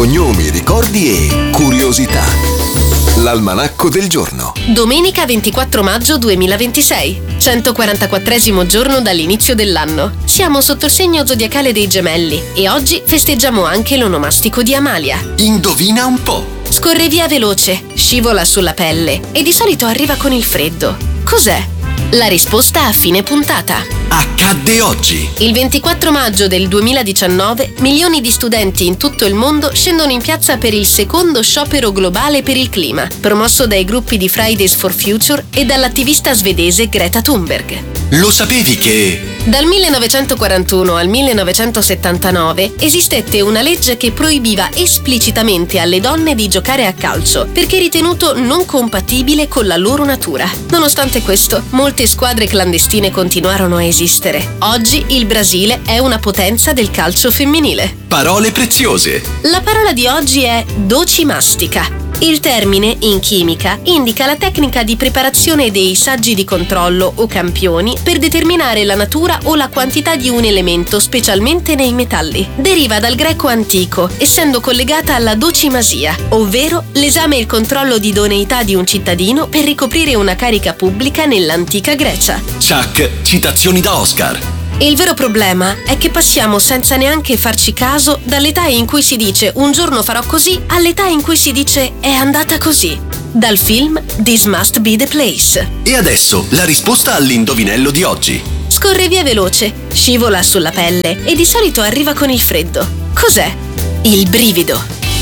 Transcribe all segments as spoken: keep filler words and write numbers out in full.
cognomi, ricordi e curiosità. L'almanacco del giorno. Domenica ventiquattro maggio duemilaventisei, centoquarantaquattresimo giorno dall'inizio dell'anno. Siamo sotto il segno zodiacale dei Gemelli e oggi festeggiamo anche l'onomastico di Amalia. Indovina un po'. Scorre via veloce, scivola sulla pelle e di solito arriva con il freddo. Cos'è? La risposta a fine puntata. Accadde oggi. Il ventiquattro maggio del duemiladiciannove, milioni di studenti in tutto il mondo scendono in piazza per il secondo sciopero globale per il clima, promosso dai gruppi di Fridays for Future e dall'attivista svedese Greta Thunberg. Lo sapevi che... Dal millenovecentoquarantuno al millenovecentosettantanove esistette una legge che proibiva esplicitamente alle donne di giocare a calcio perché ritenuto non compatibile con la loro natura. Nonostante questo, molte squadre clandestine continuarono a esistere. Oggi il Brasile è una potenza del calcio femminile. Parole preziose. La parola di oggi è docimastica. Il termine, in chimica, indica la tecnica di preparazione dei saggi di controllo o campioni per determinare la natura o la quantità di un elemento, specialmente nei metalli. Deriva dal greco antico, essendo collegata alla docimasia, ovvero l'esame e il controllo di idoneità di un cittadino per ricoprire una carica pubblica nell'antica Grecia. Chuck, citazioni da Oscar. Il vero problema è che passiamo senza neanche farci caso dall'età in cui si dice un giorno farò così all'età in cui si dice è andata così. Dal film This Must Be the Place. E adesso la risposta all'indovinello di oggi. Scorre via veloce, scivola sulla pelle e di solito arriva con il freddo. Cos'è? Il brivido.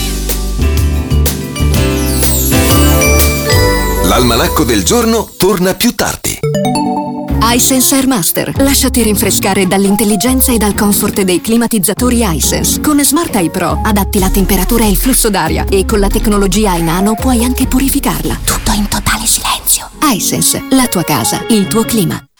L'almanacco del giorno torna più tardi. iSense Airmaster. Lasciati rinfrescare dall'intelligenza e dal comfort dei climatizzatori iSense. Con Smart Eye Pro adatti la temperatura e il flusso d'aria e con la tecnologia iNano puoi anche purificarla. Tutto in totale silenzio. iSense, la tua casa, il tuo clima.